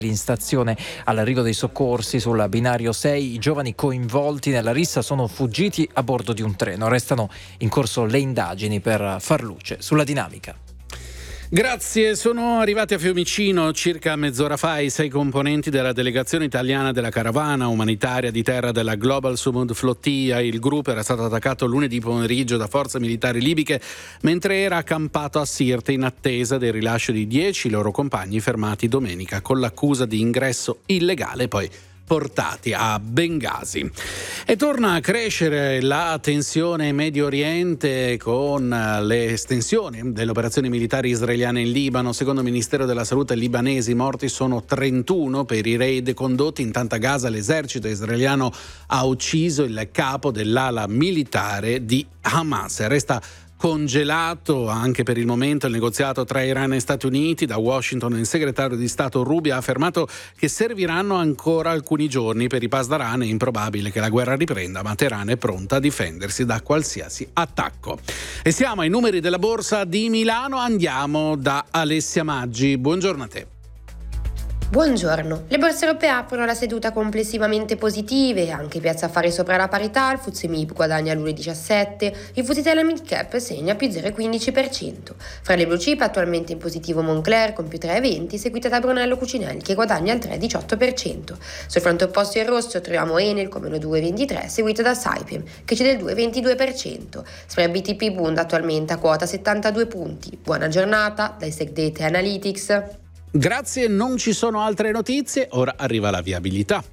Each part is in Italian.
in stazione all'arrivo dei soccorsi sul binario 6. I giovani coinvolti nella rissa sono fuggiti a bordo di un treno. Restano in corso le indagini per far luce sulla dinamica. Grazie, sono arrivati a Fiumicino circa mezz'ora fa i 6 componenti della delegazione italiana della carovana umanitaria di terra della Global Sumud Flotilla. Il gruppo era stato attaccato lunedì pomeriggio da forze militari libiche mentre era accampato a Sirte in attesa del rilascio di 10 loro compagni fermati domenica con l'accusa di ingresso illegale, poi portati a Bengasi. E torna a crescere la tensione in Medio Oriente con le estensioni delle operazioni militari israeliane in Libano. Secondo il Ministero della Salute libanese i morti sono 31 per i raid condotti. Intanto a Gaza l'esercito israeliano ha ucciso il capo dell'ala militare di Hamas. Resta congelato anche per il momento il negoziato tra Iran e Stati Uniti. Da Washington il segretario di Stato Rubio ha affermato che serviranno ancora alcuni giorni per i pasdaran. È improbabile che la guerra riprenda, ma Teheran è pronta a difendersi da qualsiasi attacco. E siamo ai numeri della borsa di Milano. Andiamo da Alessia Maggi. Buongiorno a te. Buongiorno. Le borse europee aprono la seduta complessivamente positive, anche Piazza Affari sopra la parità, il FTSE MIB guadagna l'1,17, il FTSE Italia Mid Cap segna più 0,15%. Fra le blue chip attualmente in positivo Moncler con più 3,20, seguita da Brunello Cucinelli che guadagna il 3,18%. Sul fronte opposto in rosso troviamo Enel con meno 2,23, seguita da Saipem che cede il 2,22%. Spread BTP Bund attualmente a quota 72 punti. Buona giornata dai Sec Data Analytics. Grazie, non ci sono altre notizie, ora arriva la viabilità.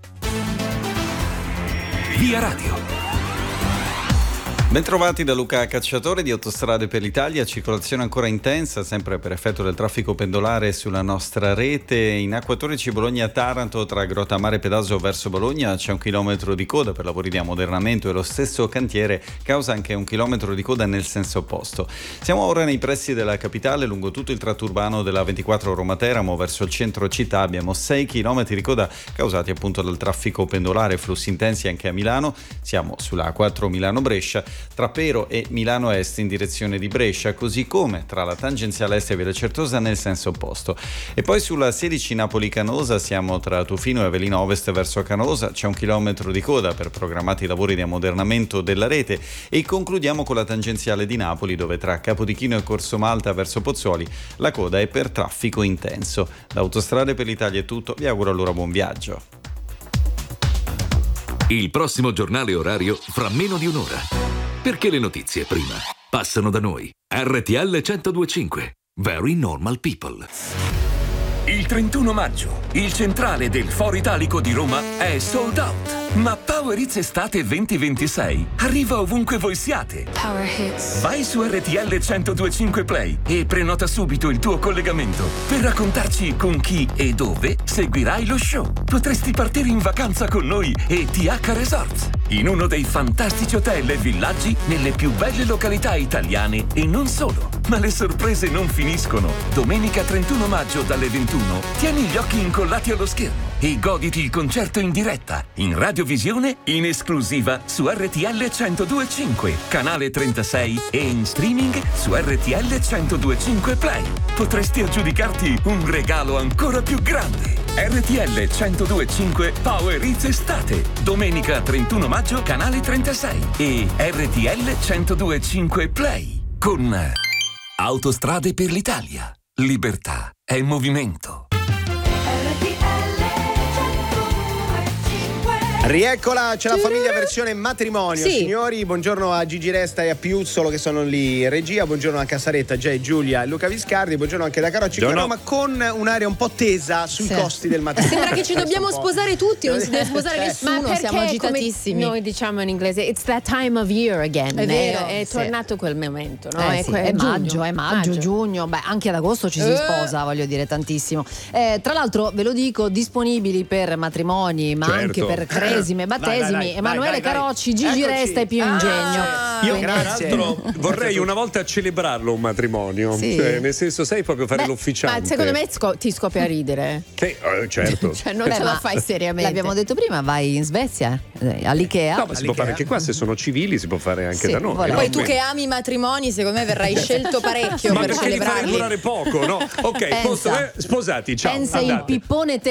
Via Radio. Bentrovati da Luca Cacciatore di Autostrade per l'Italia. Circolazione ancora intensa, sempre per effetto del traffico pendolare sulla nostra rete. In A14 Bologna-Taranto tra Grottamare e Pedasio verso Bologna c'è 1 chilometro di coda per lavori di ammodernamento e lo stesso cantiere causa anche 1 chilometro di coda nel senso opposto. Siamo ora nei pressi della capitale, lungo tutto il tratto urbano della 24 Roma-Teramo verso il centro città abbiamo 6 chilometri di coda causati appunto dal traffico pendolare, flussi intensi anche a Milano. Siamo sulla A4 Milano-Brescia, tra Pero e Milano Est in direzione di Brescia, così come tra la tangenziale est e Via Certosa nel senso opposto. E poi sulla 16 Napoli-Canosa siamo tra Tufino e Avellino Ovest verso Canosa, c'è 1 chilometro di coda per programmati lavori di ammodernamento della rete. E concludiamo con la tangenziale di Napoli, dove tra Capodichino e Corso Malta verso Pozzuoli la coda è per traffico intenso. Da Autostrade per l'Italia è tutto, vi auguro allora buon viaggio. Il prossimo giornale orario fra meno di un'ora. Perché le notizie prima passano da noi. RTL 102.5. Very Normal People. Il 31 maggio, il centrale del Foro Italico di Roma è sold out. Ma Power Hits Estate 2026 arriva ovunque voi siate. Power Hits. Vai su RTL 102.5 Play e prenota subito il tuo collegamento per raccontarci con chi e dove seguirai lo show. Potresti partire in vacanza con noi e TH Resorts, in uno dei fantastici hotel e villaggi nelle più belle località italiane e non solo. Ma le sorprese non finiscono. Domenica 31 maggio dalle 21 tieni gli occhi incollati allo schermo e goditi il concerto in diretta, in radiovisione, in esclusiva su RTL 102.5, canale 36 e in streaming su RTL 102.5 Play. Potresti aggiudicarti un regalo ancora più grande. RTL 102.5 Power Hits Estate, domenica 31 maggio, canale 36 e RTL 102.5 Play con Autostrade per l'Italia. Libertà è movimento. Rieccola, c'è la famiglia versione matrimonio. Sì. Signori, buongiorno a Gigi Resta e a Piuzzolo che sono lì in regia, buongiorno anche a Saretta, Gia, Giulia e Luca Viscardi, buongiorno anche da Carocci, ma con un'area un po' tesa sui costi del matrimonio. Sembra che ci dobbiamo sposare tutti, non si deve sposare nessuno, perché, siamo agitatissimi. Come noi diciamo in inglese, it's that time of year again. È vero, è sì. tornato quel momento, no? È maggio, giugno, beh, anche ad agosto ci si sposa, voglio dire, tantissimo. Tra l'altro ve lo dico, disponibili per matrimoni, ma anche per crescite battesimi. Emanuele Carocci, Gigi Resta e Pio Ingegno. Io peraltro vorrei una volta celebrarlo un matrimonio, cioè, nel senso sei proprio fare l'ufficiante. Ma secondo me ti scoppia a ridere. Certo. Cioè non ce la fai seriamente. L'abbiamo detto prima, vai in Svezia, all'Ikea. No, ma si può fare anche qua, se sono civili si può fare anche da noi. Poi tu che ami i matrimoni, secondo me verrai scelto parecchio per celebrarli. Ma perché li fare durare poco, no? Ok, sposati, ciao. Pensa il pippone